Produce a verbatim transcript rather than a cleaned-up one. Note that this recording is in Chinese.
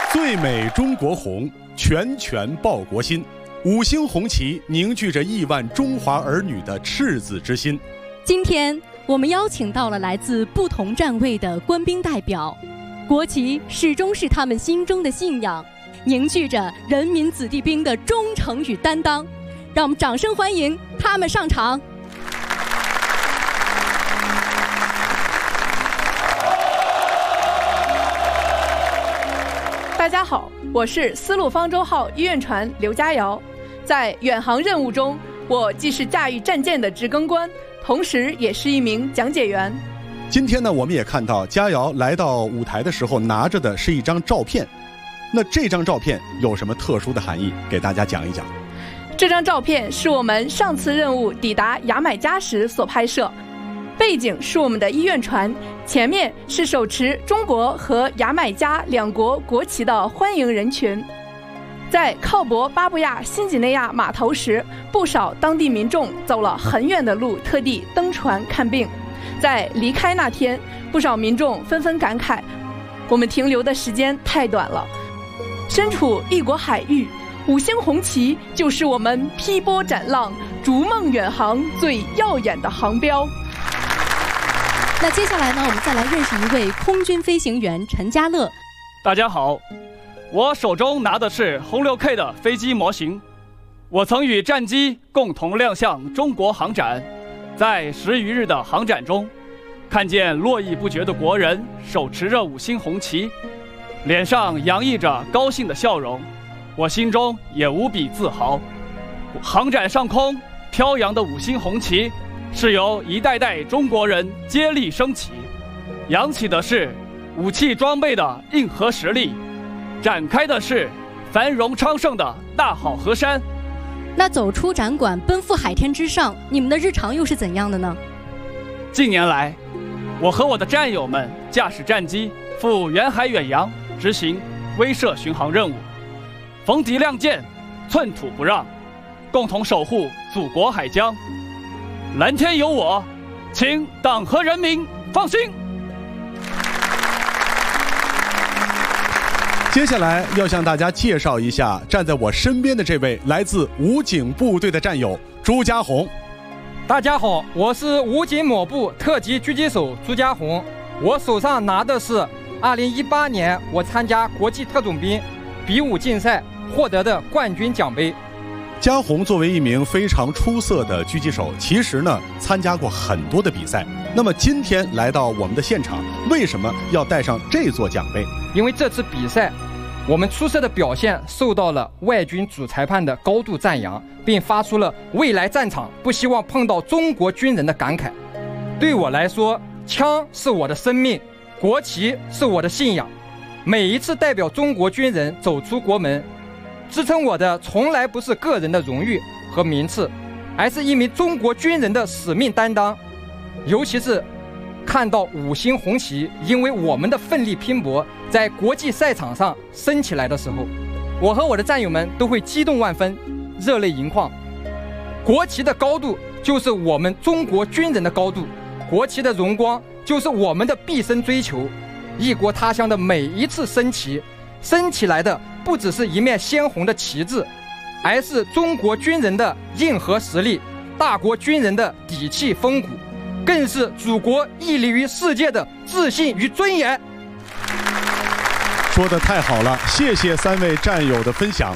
最美中国红，拳拳报国心。五星红旗凝聚着亿万中华儿女的赤子之心。 今天我们邀请到了来自不同站位的官兵代表，国旗始终是他们心中的信仰，凝聚着人民子弟兵的忠诚与担当。让我们掌声欢迎他们上场。 大家好，我是丝路方舟号医院船刘佳瑶。在远航任务中，我既是驾驭战舰的值更官，同时也是一名讲解员。 今天呢，我们也看到佳瑶来到舞台的时候拿着的是一张照片。那这张照片有什么特殊的含义？给大家讲一讲。 这张照片是我们上次任务抵达牙买加时所拍摄，背景是我们的医院船，前面是手持中国和牙买加两国国旗的欢迎人群。在靠泊巴布亚新几内亚码头时，不少当地民众走了很远的路，特地登船看病。在离开那天，不少民众纷纷感慨，我们停留的时间太短了。身处异国海域，五星红旗就是我们劈波斩浪、逐梦远航最耀眼的航标。 那接下来呢，我们再来认识一位空军飞行员陈家乐。 大家好，我手中拿的是轰六 K 的飞机模型，我曾与战机共同亮相中国航展，在十余日的航展中，看见络绎不绝的国人手持着五星红旗，脸上洋溢着高兴的笑容，我心中也无比自豪。航展上空飘扬的五星红旗，是由一代代中国人接力升起，扬起的是武器装备的硬核实力，展开的是繁荣昌盛的大好河山。 那走出展馆，奔赴海天之上，你们的日常又是怎样的呢？ 近年来，我和我的战友们驾驶战机赴远海远洋，执行威慑巡航任务，逢敌亮剑，寸土不让，共同守护祖国海疆。蓝天有我，请党和人民放心。 接下来要向大家介绍一下站在我身边的这位来自武警部队的战友朱家红。 大家好，我是武警某部特级狙击手朱家红。我手上拿的是二零一八年我参加国际特种兵比武竞赛获得的冠军奖杯。 家红作为一名非常出色的狙击手，其实呢参加过很多的比赛。那么今天来到我们的现场，为什么要带上这座奖杯？ 因为这次比赛我们出色的表现受到了外军主裁判的高度赞扬，并发出了未来战场不希望碰到中国军人的感慨。对我来说，枪是我的生命，国旗是我的信仰。每一次代表中国军人走出国门，支撑我的从来不是个人的荣誉和名次，而是一名中国军人的使命担当。尤其是看到五星红旗因为我们的奋力拼搏在国际赛场上升起来的时候，我和我的战友们都会激动万分，热泪盈眶。国旗的高度就是我们中国军人的高度，国旗的荣光就是我们的毕生追求。异国他乡的每一次升旗，升起来的不只是一面鲜红的旗帜，而是中国军人的硬核实力，大国军人的底气风骨，更是祖国屹立于世界的自信与尊严。 说得太好了，谢谢三位战友的分享。